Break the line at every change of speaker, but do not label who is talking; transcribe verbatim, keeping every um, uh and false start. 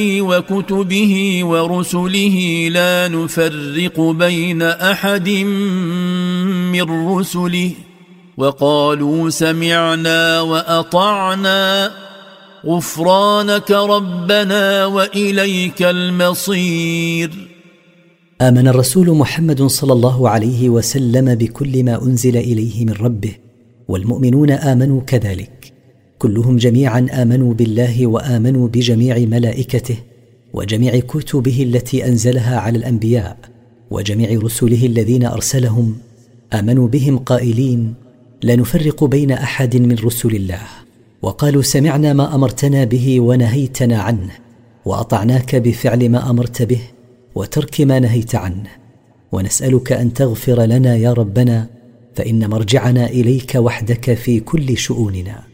وكتبه ورسله لا نفرق بين أحد من رسله وقالوا سمعنا وأطعنا غفرانك ربنا وإليك المصير.
آمن الرسول محمد صلى الله عليه وسلم بكل ما أنزل إليه من ربه، والمؤمنون آمنوا كذلك، كلهم جميعا آمنوا بالله وآمنوا بجميع ملائكته وجميع كتبه التي أنزلها على الأنبياء وجميع رسله الذين أرسلهم، آمنوا بهم قائلين لا نفرق بين أحد من رسل الله، وقالوا سمعنا ما أمرتنا به ونهيتنا عنه، وأطعناك بفعل ما أمرت به وترك ما نهيت عنه، ونسألك أن تغفر لنا يا ربنا، فإن مرجعنا إليك وحدك في كل شؤوننا.